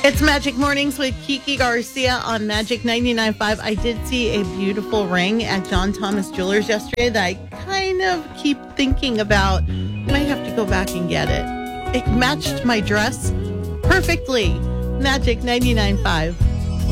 It's Magic Mornings with Kiki Garcia on Magic 99.5. I did see a beautiful ring at John Thomas Jewelers yesterday that I kind of keep thinking about. I might have to go back and get it. It matched my dress perfectly. Magic 99.5.